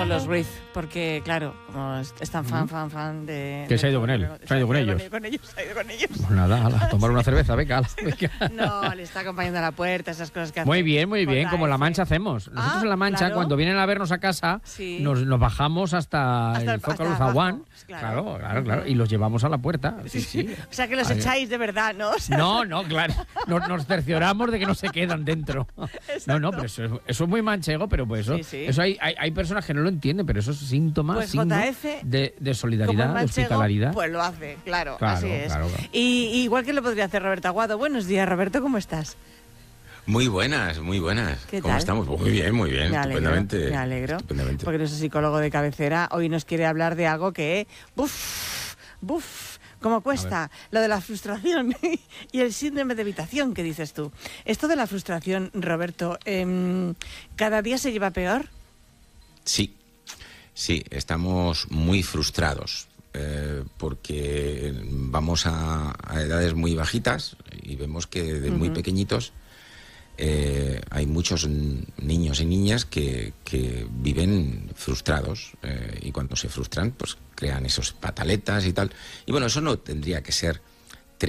son los Ruiz, porque claro, como es tan fan de... Que se ha ido con él, se ha ido con ellos. Se ha ido con ellos. Pues nada, a tomar una cerveza, venga. No, le está acompañando a la puerta, esas cosas que hace. Muy bien, como en La Mancha hacemos. Nosotros en La Mancha, claro. Cuando vienen a vernos a casa, Sí. nos bajamos hasta el Zócalo Zaguán. Claro. Claro, y los llevamos a la puerta. Sí. O sea, que los echáis de verdad, ¿no? O sea, No, claro. Nos cercioramos de que no se quedan dentro. No, pero eso es muy manchego, pero pues eso, Sí. eso hay personas que no lo entienden, pero eso es síntoma, Pues signo JF, de como solidaridad, es de manchego, hospitalidad. pues lo hace, claro, Claro, así es. claro. Y igual que lo podría hacer Roberto Aguado. Buenos días, Roberto, ¿cómo estás? Muy buenas, muy buenas. ¿Qué ¿Cómo tal? estamos? Muy bien, Me estupendamente. alegro, Estupendamente. porque nuestro psicólogo de cabecera hoy nos quiere hablar de algo que, cómo cuesta, lo de la frustración y el síndrome de evitación que dices tú. Esto de la frustración, Roberto, ¿cada día se lleva peor? Sí, estamos muy frustrados porque vamos a edades muy bajitas y vemos que desde muy pequeñitos hay muchos niños y niñas que viven frustrados y cuando se frustran pues crean esos pataletas y tal. Y bueno, eso no tendría que ser